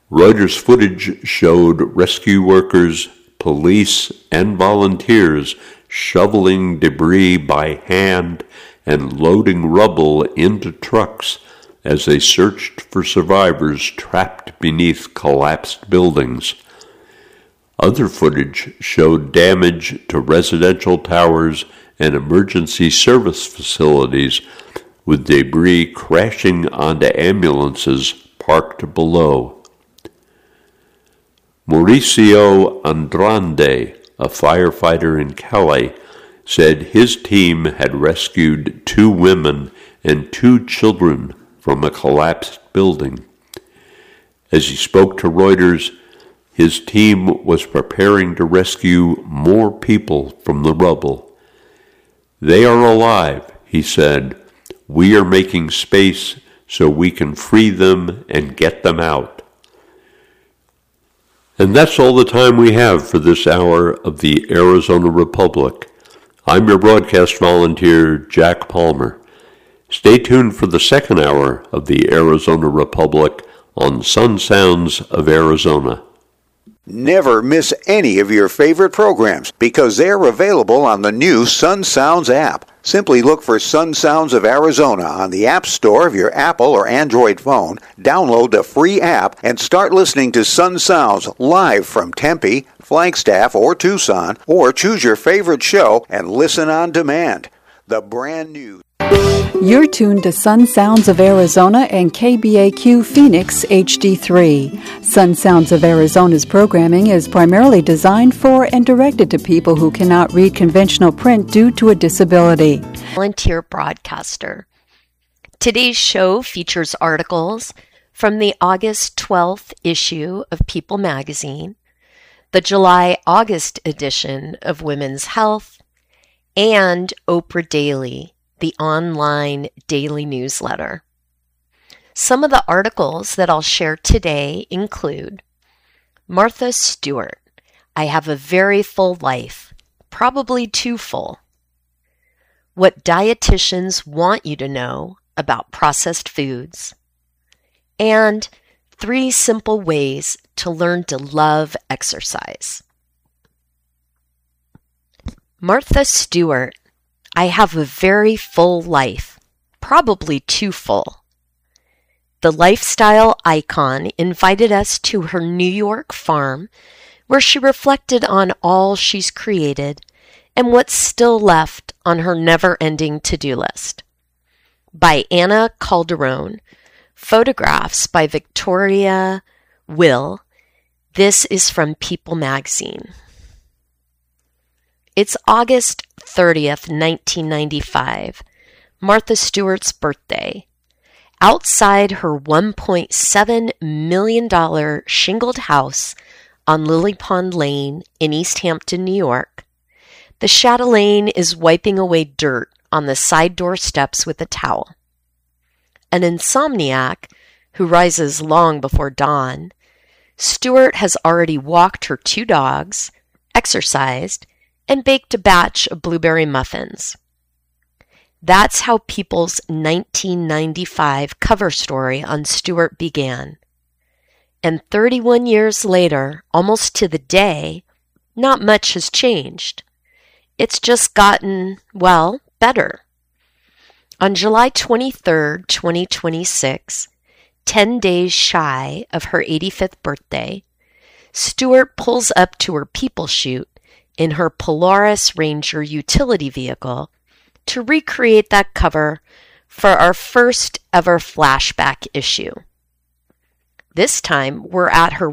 Reuters footage showed rescue workers, police, and volunteers shoveling debris by hand and loading rubble into trucks as they searched for survivors trapped beneath collapsed buildings. Other footage showed damage to residential towers and emergency service facilities, with debris crashing onto ambulances parked below. Mauricio Andrande, a firefighter in Calais, said his team had rescued 2 women and 2 children from a collapsed building. As he spoke to Reuters, his team was preparing to rescue more people from the rubble. "They are alive," he said. "We are making space so we can free them and get them out." And that's all the time we have for this hour of the Arizona Republic. I'm your broadcast volunteer, Jack Palmer. Stay tuned for the second hour of the Arizona Republic on Sun Sounds of Arizona. Never miss any of your favorite programs because they're available on the new Sun Sounds app. Simply look for Sun Sounds of Arizona on the App Store of your Apple or Android phone, download the free app, and start listening to Sun Sounds live from Tempe, Flagstaff, or Tucson, or choose your favorite show and listen on demand. The brand new... You're tuned to Sun Sounds of Arizona and KBAQ Phoenix HD3. Sun Sounds of Arizona's programming is primarily designed for and directed to people who cannot read conventional print due to a disability. Volunteer broadcaster. Today's show features articles from the August 12th issue of People magazine, the July-August edition of Women's Health, and Oprah Daily, the online daily newsletter. Some of the articles that I'll share today include Martha Stewart, I have a very full life, probably too full. What dietitians want you to know about processed foods. And 3 simple ways to learn to love exercise. Martha Stewart, I have a very full life, probably too full. The lifestyle icon invited us to her New York farm, where she reflected on all she's created and what's still left on her never-ending to-do list. By Anna Calderon, photographs by Victoria Will. This is from People magazine. It's August 30th, 1995, Martha Stewart's birthday. Outside her $1.7 million shingled house on Lily Pond Lane in East Hampton, New York, the chatelaine is wiping away dirt on the side door steps with a towel. An insomniac who rises long before dawn, Stewart has already walked her 2 dogs, exercised, and baked a batch of blueberry muffins. That's how People's 1995 cover story on Stewart began. And 31 years later, almost to the day, not much has changed. It's just gotten, well, better. On July 23, 2026, 10 days shy of her 85th birthday, Stewart pulls up to her People shoot in her Polaris Ranger utility vehicle to recreate that cover for our first ever flashback issue. This time, we're at her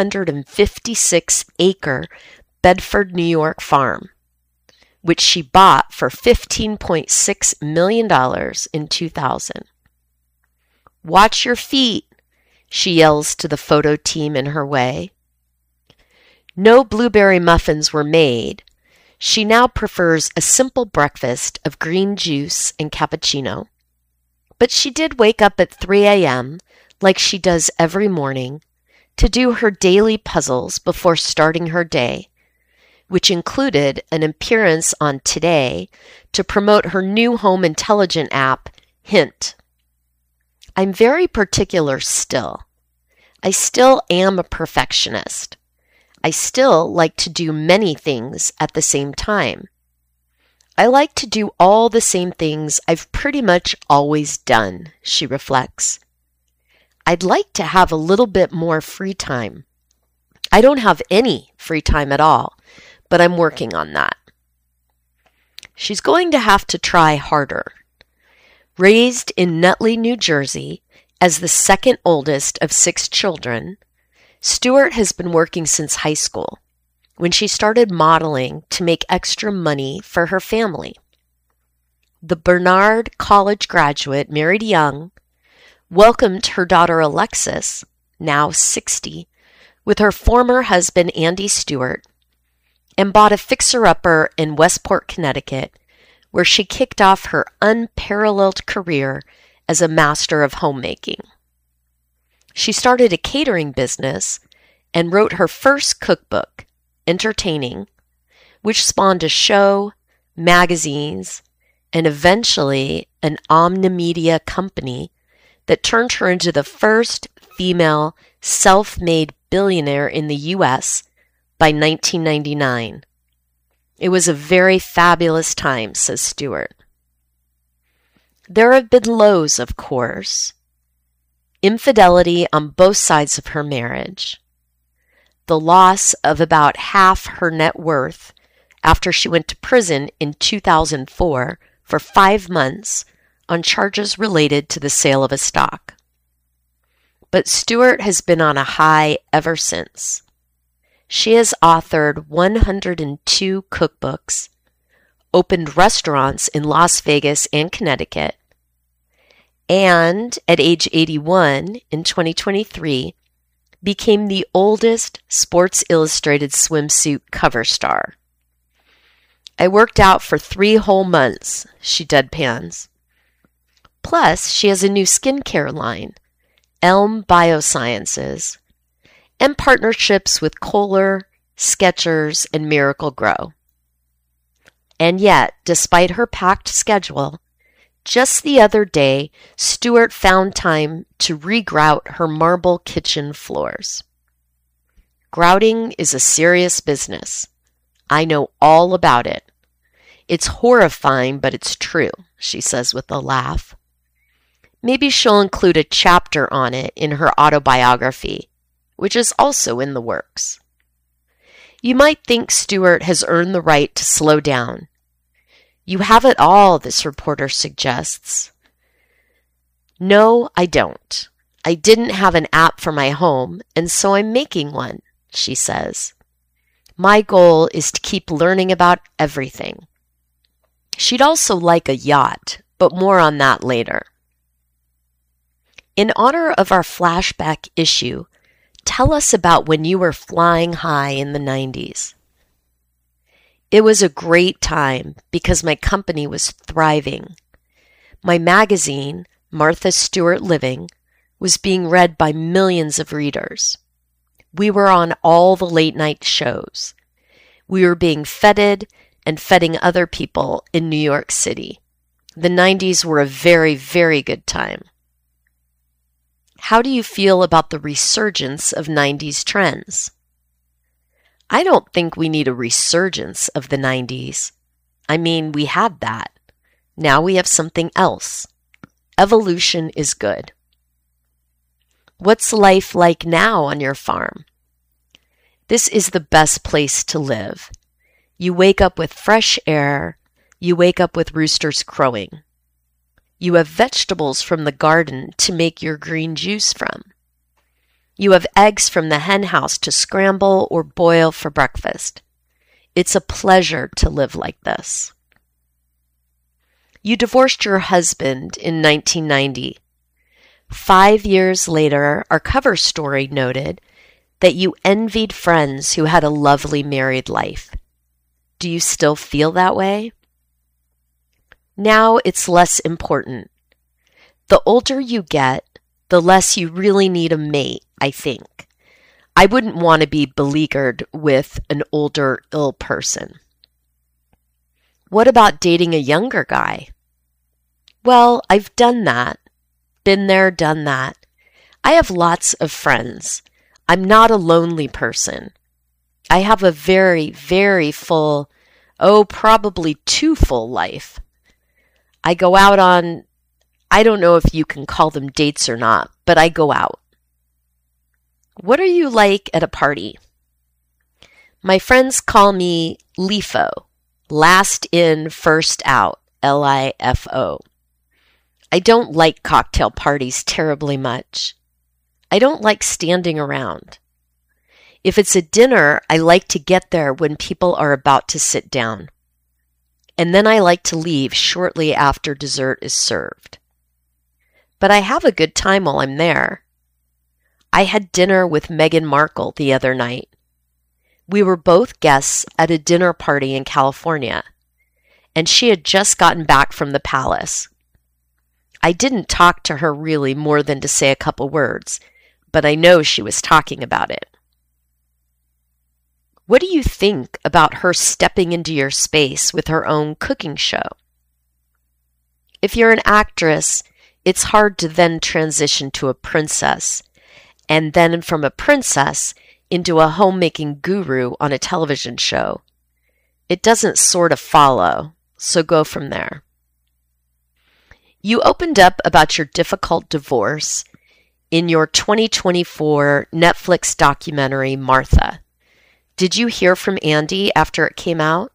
156-acre Bedford, New York farm, which she bought for $15.6 million in 2000. "Watch your feet," she yells to the photo team in her way. No blueberry muffins were made. She now prefers a simple breakfast of green juice and cappuccino. But she did wake up at 3 a.m., like she does every morning, to do her daily puzzles before starting her day, which included an appearance on Today to promote her new home intelligent app, Hint. I'm very particular still. I still am a perfectionist. I still like to do many things at the same time. I like to do all the same things I've pretty much always done, she reflects. I'd like to have a little bit more free time. I don't have any free time at all, but I'm working on that. She's going to have to try harder. Raised in Nutley, New Jersey, as the second oldest of 6 children, Stewart has been working since high school, when she started modeling to make extra money for her family. The Bernard College graduate married young, welcomed her daughter Alexis, now 60, with her former husband Andy Stewart, and bought a fixer-upper in Westport, Connecticut, where she kicked off her unparalleled career as a master of homemaking. She started a catering business and wrote her first cookbook, Entertaining, which spawned a show, magazines, and eventually an omnimedia company that turned her into the first female self-made billionaire in the U.S. by 1999. It was a very fabulous time, says Stewart. There have been lows, of course. Infidelity on both sides of her marriage. The loss of about half her net worth after she went to prison in 2004 for 5 months on charges related to the sale of a stock. But Stewart has been on a high ever since. She has authored 102 cookbooks, opened restaurants in Las Vegas and Connecticut, and at age 81 in 2023, became the oldest Sports Illustrated swimsuit cover star. I worked out for 3 whole months, she deadpans. Plus, she has a new skincare line, Elm Biosciences, and partnerships with Kohler, Skechers, and Miracle-Gro. And yet, despite her packed schedule, just the other day, Stewart found time to re-grout her marble kitchen floors. Grouting is a serious business. I know all about it. It's horrifying, but it's true, she says with a laugh. Maybe she'll include a chapter on it in her autobiography, which is also in the works. You might think Stewart has earned the right to slow down. You have it all, this reporter suggests. No, I don't. I didn't have an app for my home, and so I'm making one, she says. My goal is to keep learning about everything. She'd also like a yacht, but more on that later. In honor of our flashback issue, tell us about when you were flying high in the 90s. It was a great time because my company was thriving. My magazine, Martha Stewart Living, was being read by millions of readers. We were on all the late-night shows. We were being feted and feting other people in New York City. The 90s were a very, very good time. How do you feel about the resurgence of 90s trends? I don't think we need a resurgence of the 90s. I mean, we had that. Now we have something else. Evolution is good. What's life like now on your farm? This is the best place to live. You wake up with fresh air. You wake up with roosters crowing. You have vegetables from the garden to make your green juice from. You have eggs from the hen house to scramble or boil for breakfast. It's a pleasure to live like this. You divorced your husband in 1990. 5 years later, our cover story noted that you envied friends who had a lovely married life. Do you still feel that way? Now it's less important. The older you get, the less you really need a mate, I think. I wouldn't want to be beleaguered with an older, ill person. What about dating a younger guy? Well, I've done that. Been there, done that. I have lots of friends. I'm not a lonely person. I have a very, very full, probably too full life. I go out on, I don't know if you can call them dates or not, but I go out. What are you like at a party? My friends call me LIFO, last in, first out, LIFO. I don't like cocktail parties terribly much. I don't like standing around. If it's a dinner, I like to get there when people are about to sit down. And then I like to leave shortly after dessert is served. But I have a good time while I'm there. I had dinner with Meghan Markle the other night. We were both guests at a dinner party in California, and she had just gotten back from the palace. I didn't talk to her really more than to say a couple words, but I know she was talking about it. What do you think about her stepping into your space with her own cooking show? If you're an actress, it's hard to then transition to a princess, and then from a princess into a homemaking guru on a television show. It doesn't sort of follow, so go from there. You opened up about your difficult divorce in your 2024 Netflix documentary, Martha. Did you hear from Andy after it came out?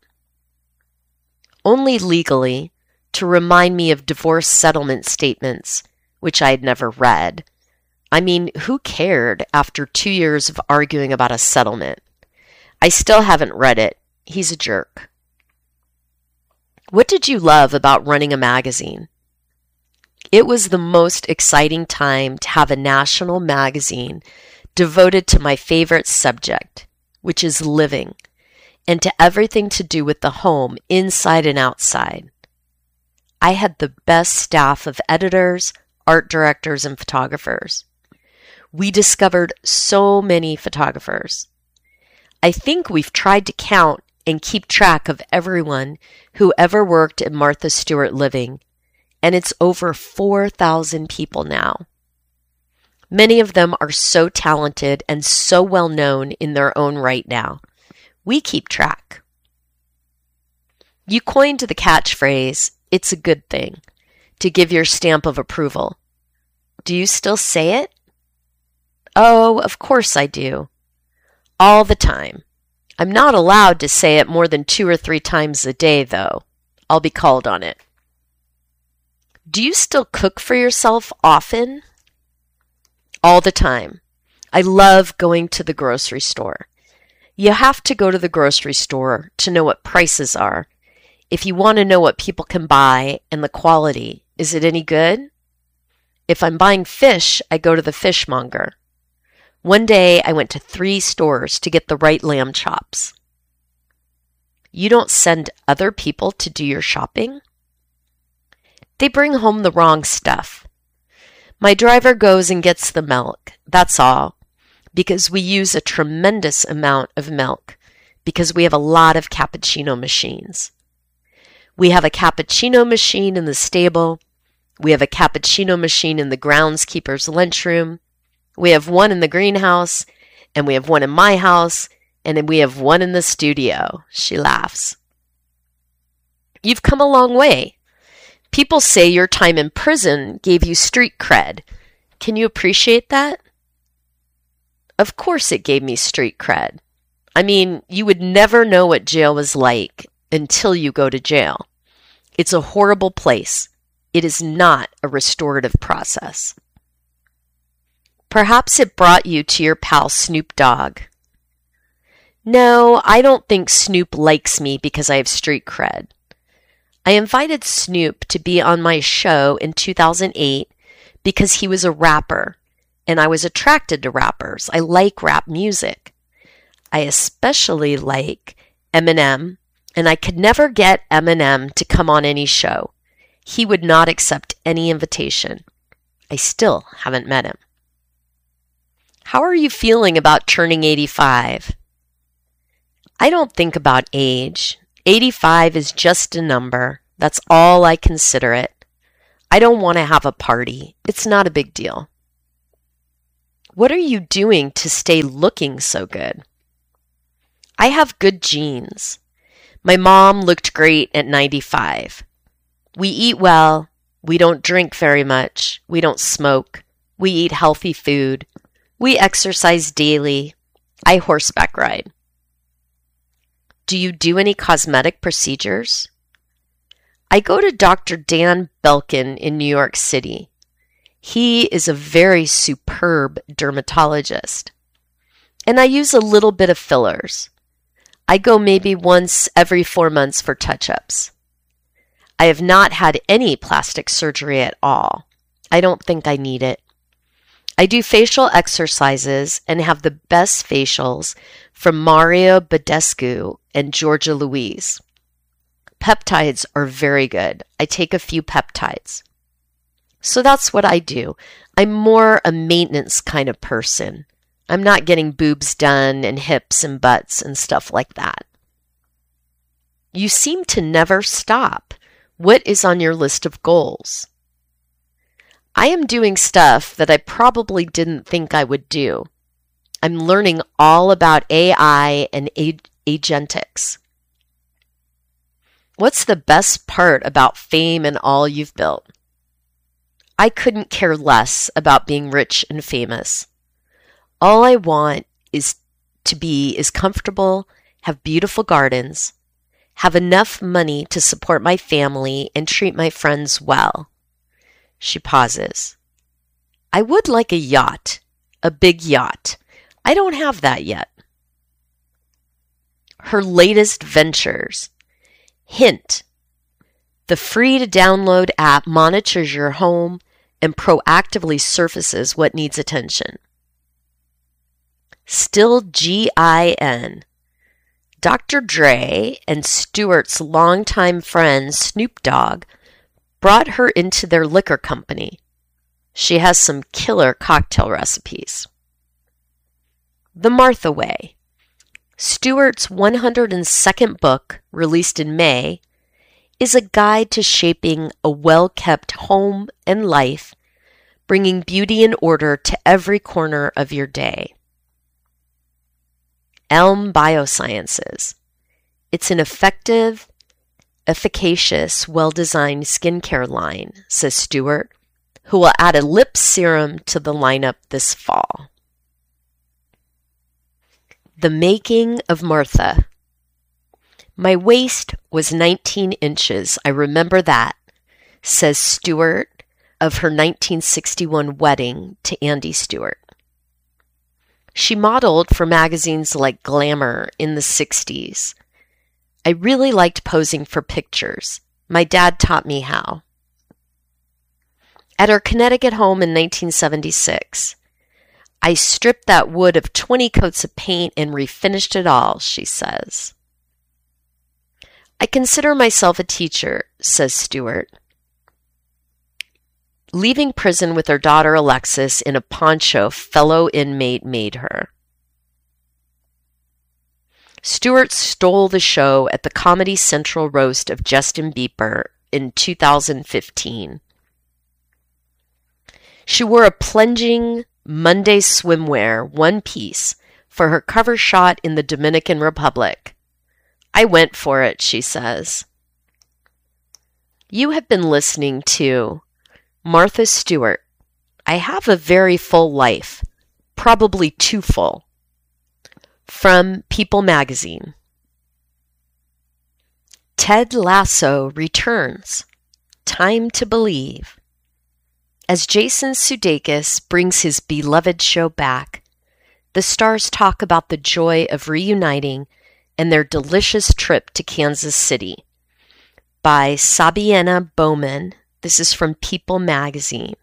Only legally, to remind me of divorce settlement statements, which I had never read. I mean, who cared after 2 years of arguing about a settlement? I still haven't read it. He's a jerk. What did you love about running a magazine? It was the most exciting time to have a national magazine devoted to my favorite subject, which is living, and to everything to do with the home, inside and outside. I had the best staff of editors, art directors, and photographers. We discovered so many photographers. I think we've tried to count and keep track of everyone who ever worked at Martha Stewart Living, and it's over 4,000 people now. Many of them are so talented and so well known in their own right now. We keep track. You coined the catchphrase, "It's a good thing," to give your stamp of approval. Do you still say it? Oh, of course I do. All the time. I'm not allowed to say it more than 2 or 3 times a day, though. I'll be called on it. Do you still cook for yourself often? All the time. I love going to the grocery store. You have to go to the grocery store to know what prices are. If you want to know what people can buy and the quality, is it any good? If I'm buying fish, I go to the fishmonger. One day I went to 3 stores to get the right lamb chops. You don't send other people to do your shopping? They bring home the wrong stuff. My driver goes and gets the milk, that's all, because we use a tremendous amount of milk, because we have a lot of cappuccino machines. We have a cappuccino machine in the stable. We have a cappuccino machine in the groundskeeper's lunchroom. We have one in the greenhouse, and we have one in my house, and then we have one in the studio. She laughs. You've come a long way. People say your time in prison gave you street cred. Can you appreciate that? Of course it gave me street cred. I mean, you would never know what jail was like until you go to jail. It's a horrible place. It is not a restorative process. Perhaps it brought you to your pal Snoop Dogg. No, I don't think Snoop likes me because I have street cred. I invited Snoop to be on my show in 2008 because he was a rapper, and I was attracted to rappers. I like rap music. I especially like Eminem, and I could never get Eminem to come on any show. He would not accept any invitation. I still haven't met him. How are you feeling about turning 85? I don't think about age. 85 is just a number. That's all I consider it. I don't want to have a party. It's not a big deal. What are you doing to stay looking so good? I have good genes. My mom looked great at 95. We eat well. We don't drink very much. We don't smoke. We eat healthy food. We exercise daily. I horseback ride. Do you do any cosmetic procedures? I go to Dr. Dan Belkin in New York City. He is a very superb dermatologist. And I use a little bit of fillers. I go maybe once every 4 months for touch-ups. I have not had any plastic surgery at all. I don't think I need it. I do facial exercises and have the best facials from Mario Badescu and Georgia Louise. Peptides are very good. I take a few peptides. So that's what I do. I'm more a maintenance kind of person. I'm not getting boobs done and hips and butts and stuff like that. You seem to never stop. What is on your list of goals? I am doing stuff that I probably didn't think I would do. I'm learning all about AI and agentics. What's the best part about fame and all you've built? I couldn't care less about being rich and famous. All I want is to be comfortable, have beautiful gardens, have enough money to support my family and treat my friends well. She pauses. I would like a yacht, a big yacht. I don't have that yet. Her latest ventures. Hint. The free-to-download app monitors your home and proactively surfaces what needs attention. Still GIN. Dr. Dre and Stewart's longtime friend Snoop Dogg brought her into their liquor company. She has some killer cocktail recipes. The Martha Way. Stewart's 102nd book, released in May, is a guide to shaping a well-kept home and life, bringing beauty and order to every corner of your day. Elm Biosciences. It's an effective, efficacious, well-designed skincare line, says Stewart, who will add a lip serum to the lineup this fall. The Making of Martha. My waist was 19 inches. I remember that, says Stewart of her 1961 wedding to Andy Stewart. She modeled for magazines like Glamour in the 60s. I really liked posing for pictures. My dad taught me how. At our Connecticut home in 1976, I stripped that wood of 20 coats of paint and refinished it all, she says. I consider myself a teacher, says Stewart. Leaving prison with her daughter Alexis in a poncho fellow inmate made her. Stewart stole the show at the Comedy Central roast of Justin Bieber in 2015. She wore a plunging Monday swimwear one piece for her cover shot in the Dominican Republic. I went for it, she says. You have been listening to Martha Stewart. I have a very full life, probably too full. From People magazine. Ted Lasso returns. Time to believe. As Jason Sudeikis brings his beloved show back, the stars talk about the joy of reuniting and their delicious trip to Kansas City. By Sabiena Bowman. This is from People magazine.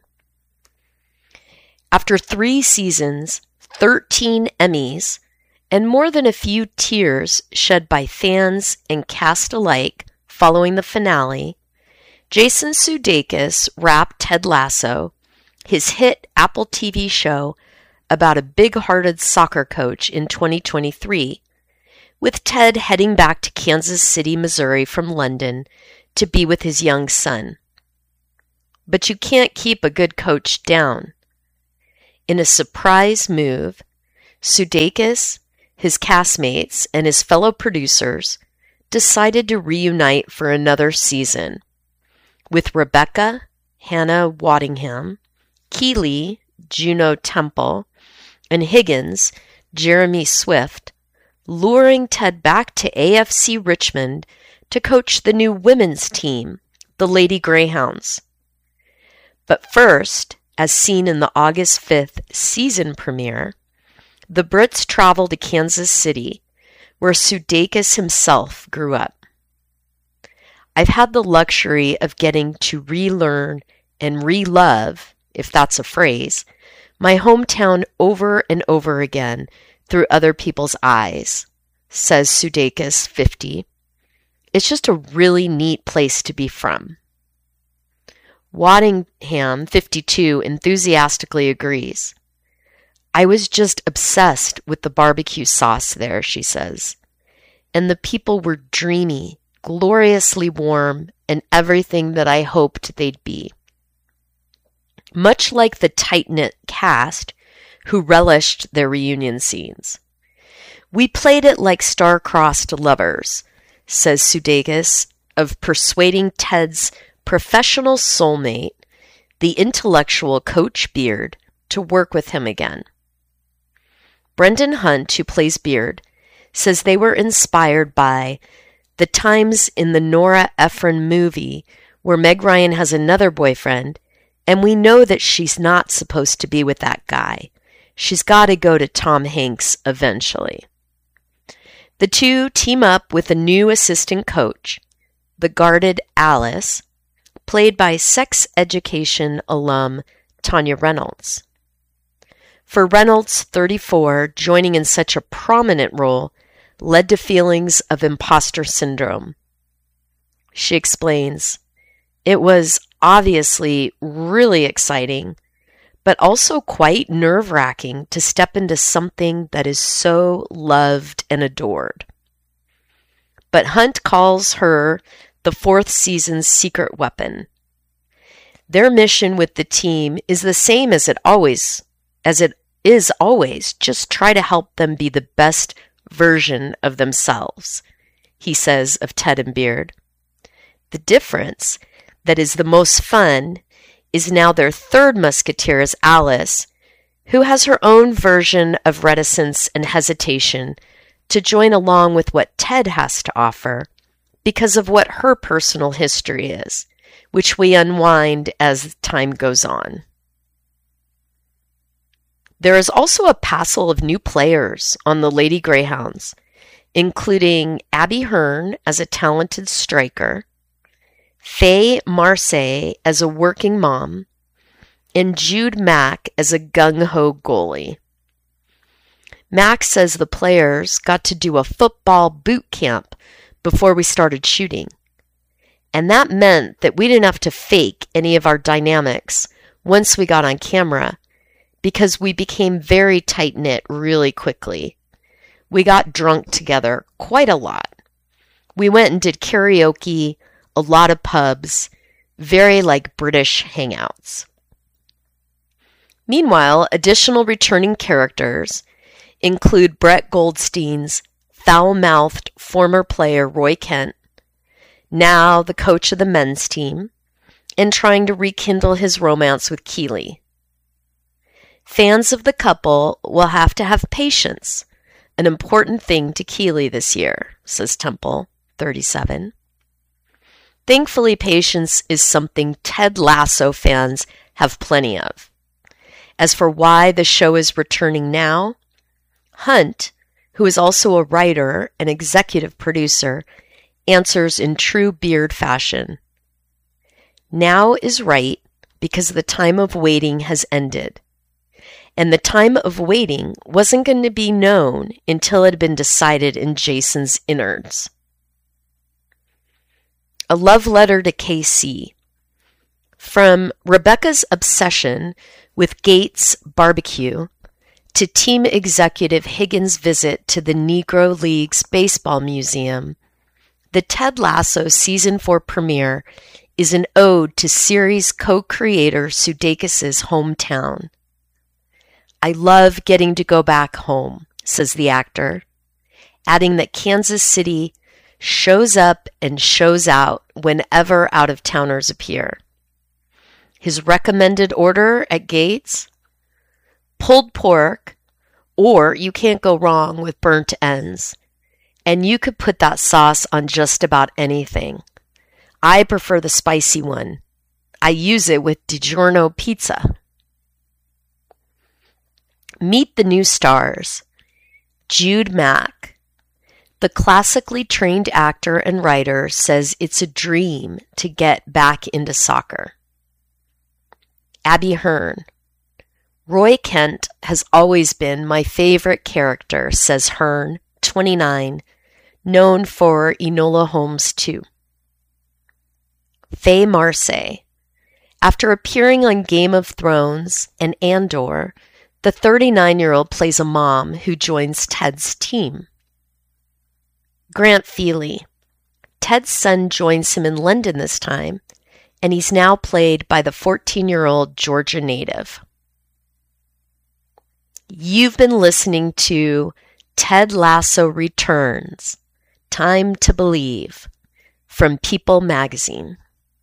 After 3 seasons, 13 Emmys, and more than a few tears shed by fans and cast alike following the finale, Jason Sudeikis wrapped Ted Lasso, his hit Apple TV show about a big-hearted soccer coach in 2023, with Ted heading back to Kansas City, Missouri from London to be with his young son. But you can't keep a good coach down. In a surprise move, Sudeikis, his castmates, and his fellow producers decided to reunite for another season, with Rebecca, Hannah Waddingham, Keeley, Juno Temple, and Higgins, Jeremy Swift, luring Ted back to AFC Richmond to coach the new women's team, the Lady Greyhounds. But first, as seen in the August 5th season premiere, the Brits travel to Kansas City, where Sudeikis himself grew up. I've had the luxury of getting to relearn and re-love, if that's a phrase, my hometown over and over again through other people's eyes, says Sudeikis, 50. It's just a really neat place to be from. Waddingham, 52, enthusiastically agrees. I was just obsessed with the barbecue sauce there, she says. And the people were dreamy, gloriously warm, and everything that I hoped they'd be. Much like the tight-knit cast who relished their reunion scenes. We played it like star-crossed lovers, says Sudeikis, of persuading Ted's professional soulmate, the intellectual Coach Beard, to work with him again. Brendan Hunt, who plays Beard, says they were inspired by the times in the Nora Ephron movie where Meg Ryan has another boyfriend, and we know that she's not supposed to be with that guy. She's got to go to Tom Hanks eventually. The two team up with a new assistant coach, the guarded Alice, played by sex education alum Tanya Reynolds. For Reynolds, 34, joining in such a prominent role led to feelings of imposter syndrome. She explains, it was obviously really exciting, but also quite nerve-wracking to step into something that is so loved and adored. But Hunt calls her the fourth season's secret weapon. Their mission with the team is the same as it is always, just try to help them be the best version of themselves, he says of Ted and Beard. The difference, that is the most fun, is now their third musketeer is Alice, who has her own version of reticence and hesitation to join along with what Ted has to offer because of what her personal history is, which we unwind as time goes on. There is also a passel of new players on the Lady Greyhounds, including Abby Hearn as a talented striker, Faye Marseille as a working mom, and Jude Mack as a gung-ho goalie. Mack says the players got to do a football boot camp before we started shooting. And that meant that we didn't have to fake any of our dynamics once we got on camera, because we became very tight-knit really quickly. We got drunk together quite a lot. We went and did karaoke, a lot of pubs, very like British hangouts. Meanwhile, additional returning characters include Brett Goldstein's foul-mouthed former player Roy Kent, now the coach of the men's team, and trying to rekindle his romance with Keeley. Fans of the couple will have to have patience, an important thing to Keeley this year, says Temple, 37. Thankfully, patience is something Ted Lasso fans have plenty of. As for why the show is returning now, Hunt, who is also a writer and executive producer, answers in true Beard fashion. Now is right because the time of waiting has ended. And the time of waiting wasn't going to be known until it had been decided in Jason's innards. A love letter to KC. From Rebecca's obsession with Gates' barbecue to team executive Higgins' visit to the Negro Leagues Baseball Museum, the Ted Lasso Season 4 premiere is an ode to series co-creator Sudeikis' hometown. "I love getting to go back home," says the actor, adding that Kansas City shows up and shows out whenever out-of-towners appear. His recommended order at Gates? Pulled pork, or you can't go wrong with burnt ends. And you could put that sauce on just about anything. I prefer the spicy one. I use it with DiGiorno pizza. Meet the new stars. Jude Mack. The classically trained actor and writer says it's a dream to get back into soccer. Abby Hearn. Roy Kent has always been my favorite character, says Hearn, 29, known for Enola Holmes 2. Faye Marsay. After appearing on Game of Thrones and Andor, the 39-year-old plays a mom who joins Ted's team. Grant Feely. Ted's son joins him in London this time, and he's now played by the 14-year-old Georgia native. You've been listening to Ted Lasso Returns, Time to Believe, from People magazine.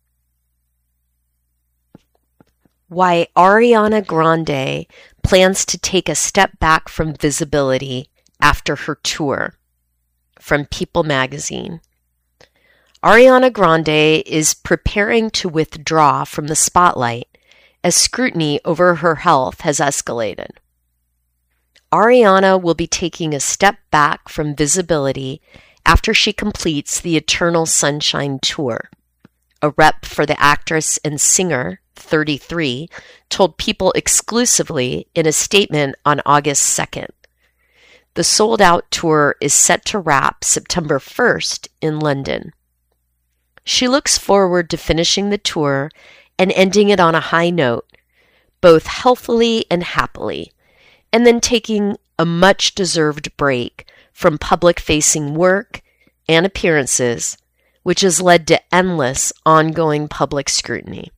Why Ariana Grande plans to take a step back from visibility after her tour, from People magazine. Ariana Grande is preparing to withdraw from the spotlight as scrutiny over her health has escalated. Ariana will be taking a step back from visibility after she completes the Eternal Sunshine Tour. A rep for the actress and singer, 33, told People exclusively in a statement on August 2nd. The sold-out tour is set to wrap September 1st in London. She looks forward to finishing the tour and ending it on a high note, both healthily and happily, and then taking a much-deserved break from public-facing work and appearances, which has led to endless ongoing public scrutiny.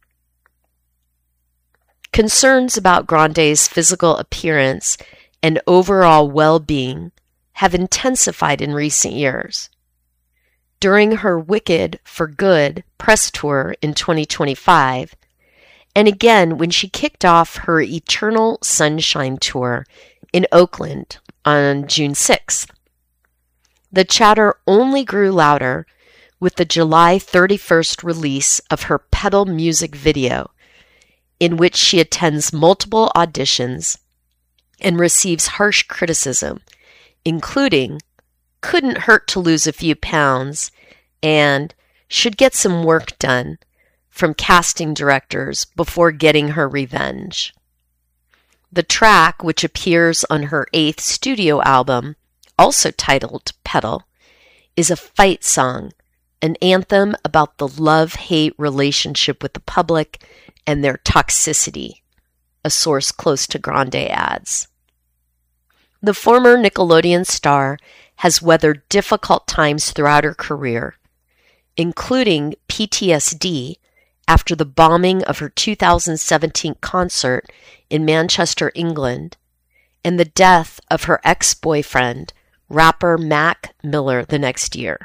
Concerns about Grande's physical appearance and overall well-being have intensified in recent years. During her Wicked for Good press tour in 2025, and again when she kicked off her Eternal Sunshine Tour in Oakland on June 6th. The chatter only grew louder with the July 31st release of her Pedal music video, in which she attends multiple auditions and receives harsh criticism, including couldn't hurt to lose a few pounds and should get some work done from casting directors before getting her revenge. The track, which appears on her 8th studio album, also titled Pedal, is a fight song, an anthem about the love-hate relationship with the public and their toxicity, a source close to Grande adds. The former Nickelodeon star has weathered difficult times throughout her career, including PTSD after the bombing of her 2017 concert in Manchester, England, and the death of her ex-boyfriend, rapper Mac Miller, the next year.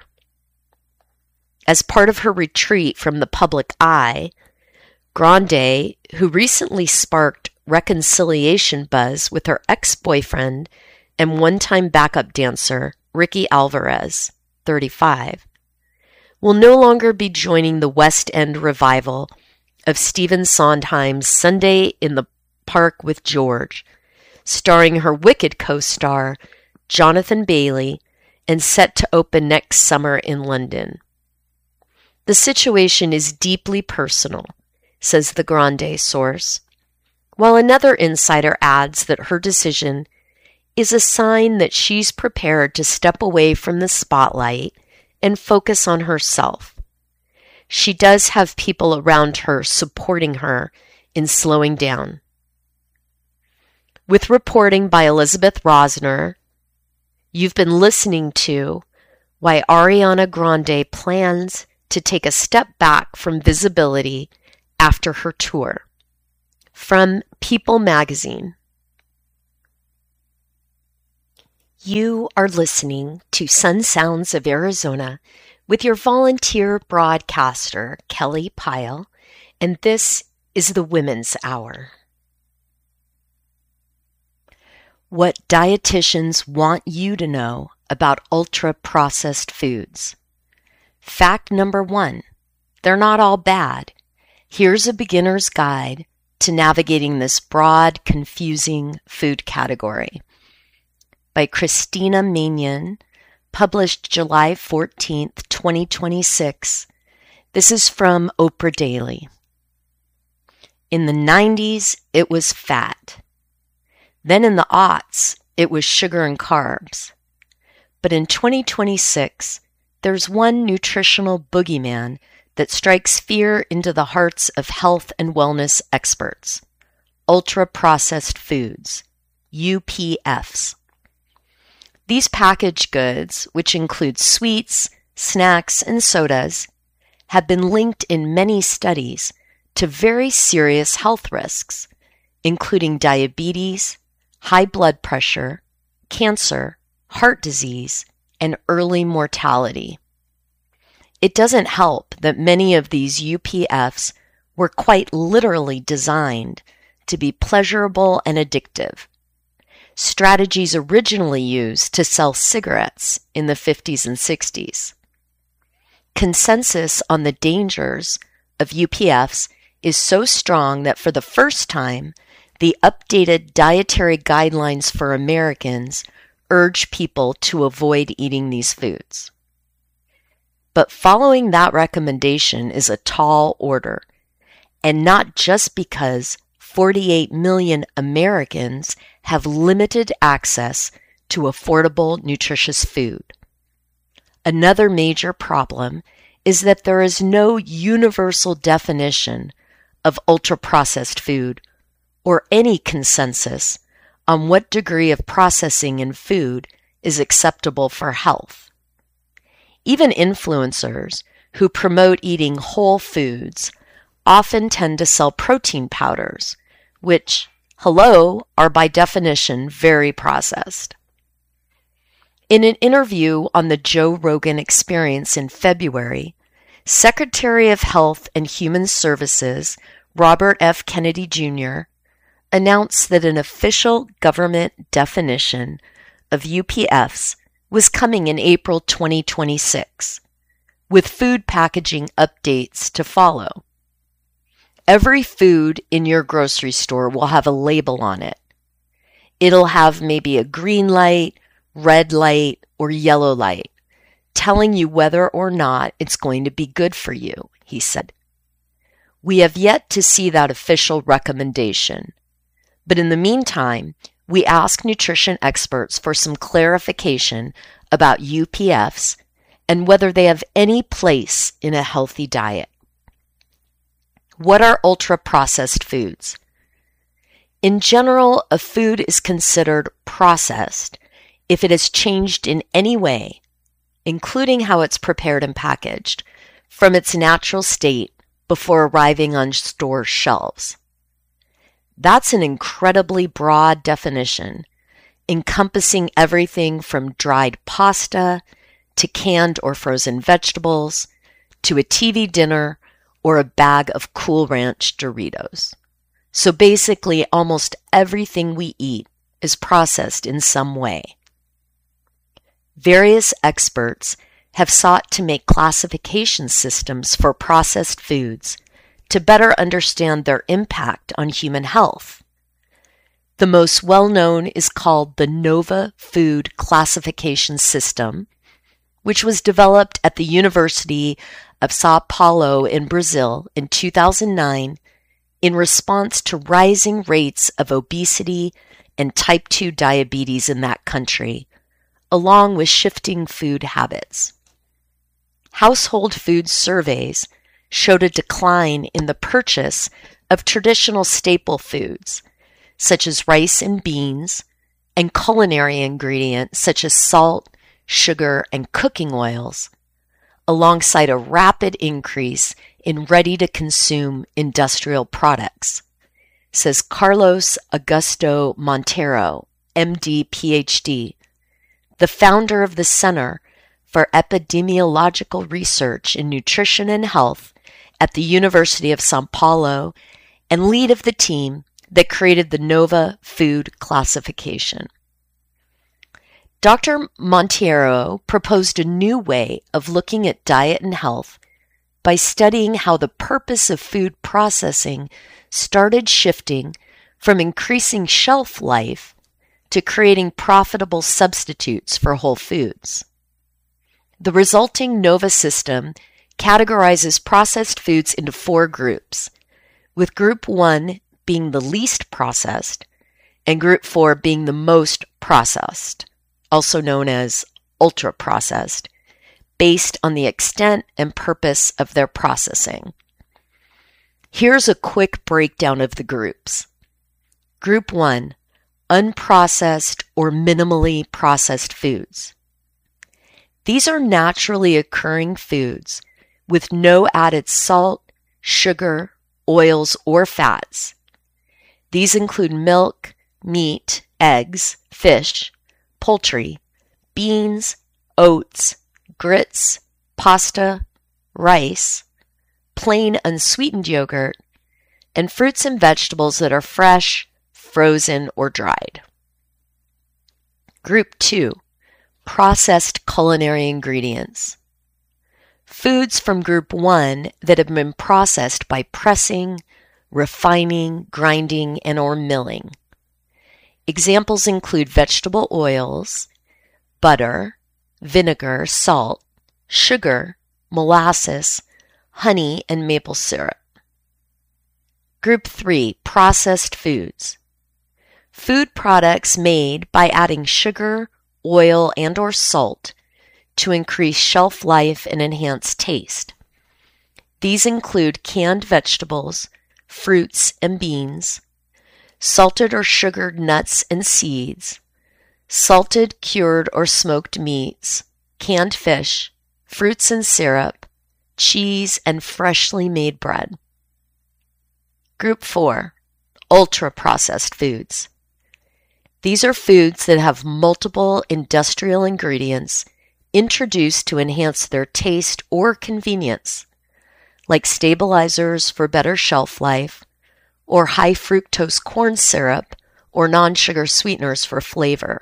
As part of her retreat from the public eye, Grande, who recently sparked reconciliation buzz with her ex-boyfriend and one-time backup dancer Ricky Alvarez, 35, will no longer be joining the West End revival of Stephen Sondheim's Sunday in the Park with George, starring her Wicked co-star Jonathan Bailey and set to open next summer in London. The situation is deeply personal, says the Grande source, while another insider adds that her decision is a sign that she's prepared to step away from the spotlight and focus on herself. She does have people around her supporting her in slowing down. With reporting by Elizabeth Rosner, you've been listening to Why Ariana Grande Plans to Take a Step Back from Visibility After Her Tour, from People magazine. You are listening to Sun Sounds of Arizona with your volunteer broadcaster, Kelly Pyle, and this is the Women's Hour. What dietitians want you to know about ultra-processed foods. Fact number 1, they're not all bad. Here's a beginner's guide to navigating this broad, confusing food category. By Christina Manion, published July 14th, 2026. This is from Oprah Daily. In the 90s, it was fat. Then in the aughts, it was sugar and carbs. But in 2026, there's one nutritional boogeyman that strikes fear into the hearts of health and wellness experts. Ultra-processed foods, UPFs. These packaged goods, which include sweets, snacks, and sodas, have been linked in many studies to very serious health risks, including diabetes, high blood pressure, cancer, heart disease, and early mortality. It doesn't help that many of these UPFs were quite literally designed to be pleasurable and addictive. Strategies originally used to sell cigarettes in the 50s and 60s. Consensus on the dangers of UPFs is so strong that for the first time, the updated dietary guidelines for Americans urge people to avoid eating these foods. But following that recommendation is a tall order, and not just because 48 million Americans have limited access to affordable, nutritious food. Another major problem is that there is no universal definition of ultra-processed food or any consensus on what degree of processing in food is acceptable for health. Even influencers who promote eating whole foods often tend to sell protein powders, which, are by definition very processed. In an interview on the Joe Rogan Experience in February, Secretary of Health and Human Services Robert F. Kennedy Jr. announced that an official government definition of UPFs was coming in April 2026, with food packaging updates to follow. Every food in your grocery store will have a label on it. It'll have maybe a green light, red light, or yellow light, telling you whether or not it's going to be good for you, he said. We have yet to see that official recommendation, but in the meantime, we ask nutrition experts for some clarification about UPFs and whether they have any place in a healthy diet. What are ultra-processed foods? In general, a food is considered processed if it has changed in any way, including how it's prepared and packaged, from its natural state before arriving on store shelves. That's an incredibly broad definition, encompassing everything from dried pasta to canned or frozen vegetables to a TV dinner or a bag of Cool Ranch Doritos. So basically, almost everything we eat is processed in some way. Various experts have sought to make classification systems for processed foods to better understand their impact on human health. The most well-known is called the NOVA Food Classification System, which was developed at the University of Sao Paulo in Brazil in 2009 in response to rising rates of obesity and type 2 diabetes in that country, along with shifting food habits. Household food surveys showed a decline in the purchase of traditional staple foods, such as rice and beans, and culinary ingredients such as salt, sugar, and cooking oils, alongside a rapid increase in ready-to-consume industrial products, says Carlos Augusto Montero, MD, PhD, the founder of the Center for Epidemiological Research in Nutrition and Health at the University of São Paulo, and lead of the team that created the NOVA food classification. Dr. Monteiro proposed a new way of looking at diet and health by studying how the purpose of food processing started shifting from increasing shelf life to creating profitable substitutes for whole foods. The resulting NOVA system categorizes processed foods into 4 groups, with Group 1 being the least processed and Group 4 being the most processed, also known as ultra-processed, based on the extent and purpose of their processing. Here's a quick breakdown of the groups. Group 1, unprocessed or minimally processed foods. These are naturally occurring foods with no added salt, sugar, oils, or fats. These include milk, meat, eggs, fish, poultry, beans, oats, grits, pasta, rice, plain unsweetened yogurt, and fruits and vegetables that are fresh, frozen, or dried. Group 2, processed culinary ingredients. Foods from Group 1 that have been processed by pressing, refining, grinding, and or milling. Examples include vegetable oils, butter, vinegar, salt, sugar, molasses, honey, and maple syrup. Group 3, processed foods. Food products made by adding sugar, oil, and or salt to increase shelf life and enhance taste. These include canned vegetables, fruits and beans, salted or sugared nuts and seeds, salted, cured, or smoked meats, canned fish, fruits and syrup, cheese, and freshly made bread. Group 4, ultra-processed foods. These are foods that have multiple industrial ingredients introduced to enhance their taste or convenience, like stabilizers for better shelf life, or high fructose corn syrup or non-sugar sweeteners for flavor.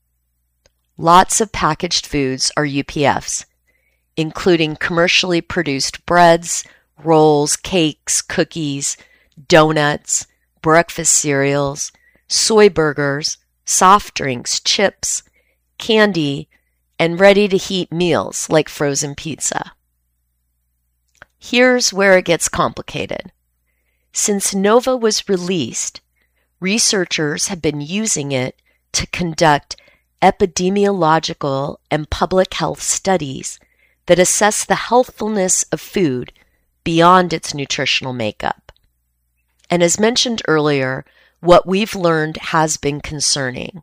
Lots of packaged foods are UPFs, including commercially produced breads, rolls, cakes, cookies, donuts, breakfast cereals, soy burgers, soft drinks, chips, candy, and ready-to-heat meals like frozen pizza. Here's where it gets complicated. Since NOVA was released, researchers have been using it to conduct epidemiological and public health studies that assess the healthfulness of food beyond its nutritional makeup. And as mentioned earlier, what we've learned has been concerning.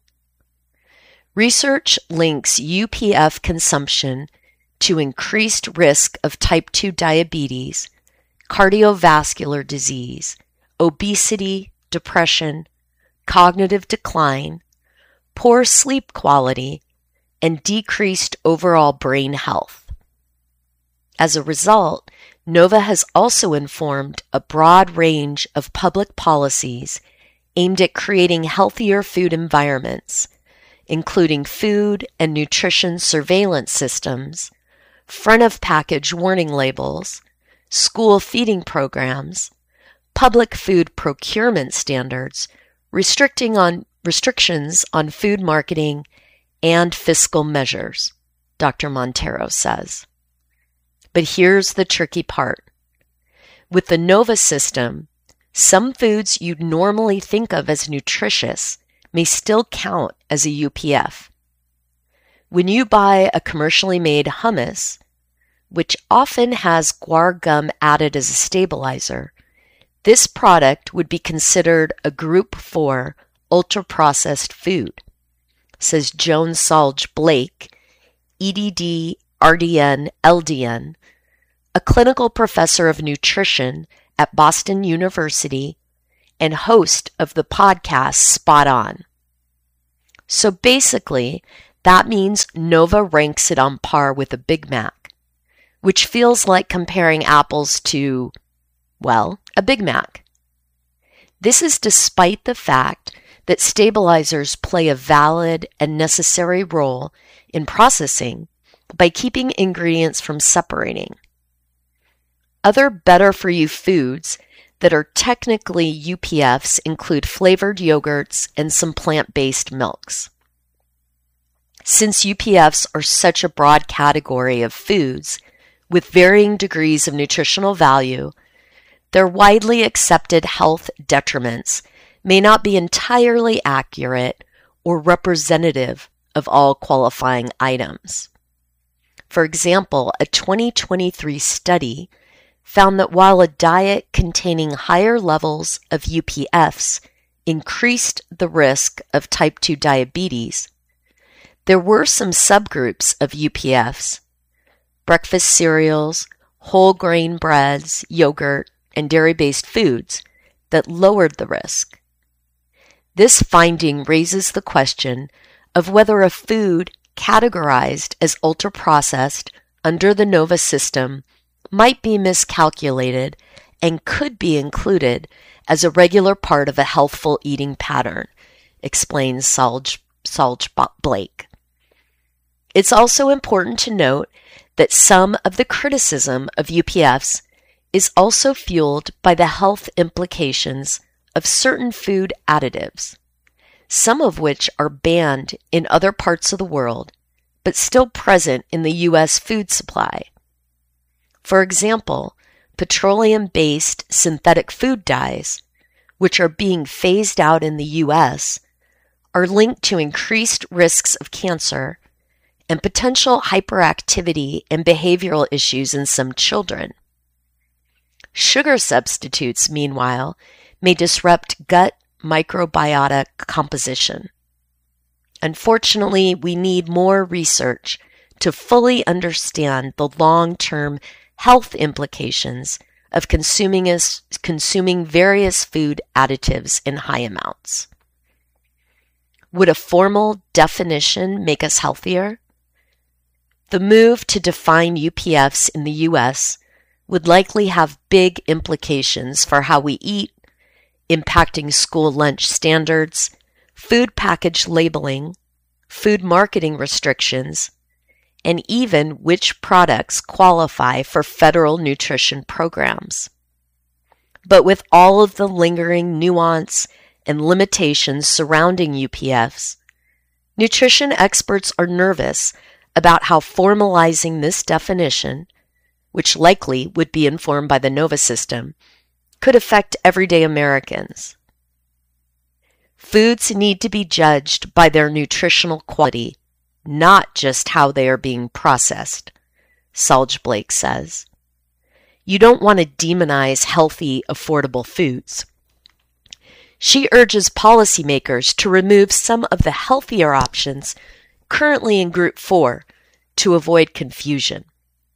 Research links UPF consumption to increased risk of type 2 diabetes, cardiovascular disease, obesity, depression, cognitive decline, poor sleep quality, and decreased overall brain health. As a result, NOVA has also informed a broad range of public policies aimed at creating healthier food environments, including food and nutrition surveillance systems, front-of-package warning labels, school feeding programs, public food procurement standards, restrictions on food marketing, and fiscal measures, Dr. Monteiro says. But here's the tricky part. With the NOVA system, some foods you'd normally think of as nutritious may still count as a UPF. When you buy a commercially made hummus, which often has guar gum added as a stabilizer, this product would be considered a Group 4 ultra-processed food, says Joan Salge Blake, EDD, RDN, LDN, a clinical professor of nutrition at Boston University and host of the podcast Spot On. So basically, That means Nova ranks it on par with a Big Mac, which feels like comparing apples to, well, a Big Mac. This is despite the fact that stabilizers play a valid and necessary role in processing by keeping ingredients from separating. Other better-for-you foods that are technically UPFs include flavored yogurts and some plant-based milks. Since UPFs are such a broad category of foods with varying degrees of nutritional value, their widely accepted health detriments may not be entirely accurate or representative of all qualifying items. For example, a 2023 study found that while a diet containing higher levels of UPFs increased the risk of type 2 diabetes, there were some subgroups of UPFs, breakfast cereals, whole grain breads, yogurt, and dairy-based foods, that lowered the risk. This finding raises the question of whether a food categorized as ultra-processed under the NOVA system might be miscalculated and could be included as a regular part of a healthful eating pattern, explains Salge Blake. It's also important to note that some of the criticism of UPFs is also fueled by the health implications of certain food additives, some of which are banned in other parts of the world, but still present in the U.S. food supply. For example, petroleum-based synthetic food dyes, which are being phased out in the U.S., are linked to increased risks of cancer and potential hyperactivity and behavioral issues in some children. Sugar substitutes, meanwhile, may disrupt gut microbiota composition. Unfortunately, we need more research to fully understand the long-term health implications of consuming various food additives in high amounts. Would a formal definition make us healthier? The move to define UPFs in the U.S. would likely have big implications for how we eat, impacting school lunch standards, food package labeling, food marketing restrictions, and even which products qualify for federal nutrition programs. But with all of the lingering nuance and limitations surrounding UPFs, nutrition experts are nervous about how formalizing this definition, which likely would be informed by the NOVA system, could affect everyday Americans. Foods need to be judged by their nutritional quality, not just how they are being processed, Salge Blake says. You don't want to demonize healthy, affordable foods. She urges policymakers to remove some of the healthier options currently in Group 4 to avoid confusion.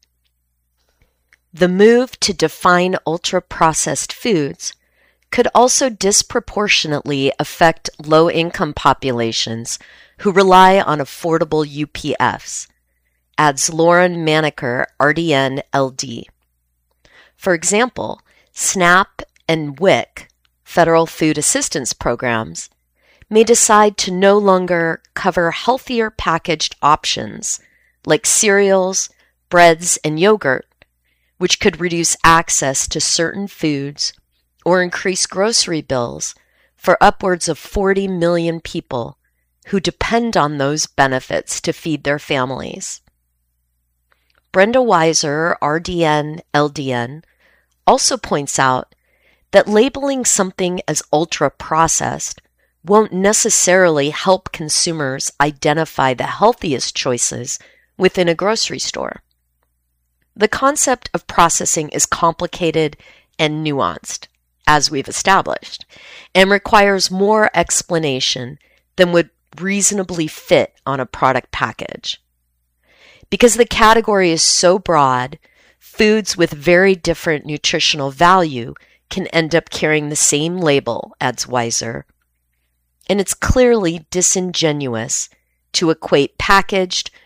The move to define ultra-processed foods could also disproportionately affect low-income populations who rely on affordable UPFs, adds Lauren Maneker, RDN LD. For example, SNAP and WIC, Federal Food Assistance Programs, may decide to no longer cover healthier packaged options like cereals, breads, and yogurt, which could reduce access to certain foods or increase grocery bills for upwards of 40 million people who depend on those benefits to feed their families. Brenda Weiser, RDN LDN, also points out that labeling something as ultra-processed won't necessarily help consumers identify the healthiest choices within a grocery store. The concept of processing is complicated and nuanced, as we've established, and requires more explanation than would reasonably fit on a product package. Because the category is so broad, foods with very different nutritional value can end up carrying the same label, adds Weiser. And it's clearly disingenuous to equate packaged,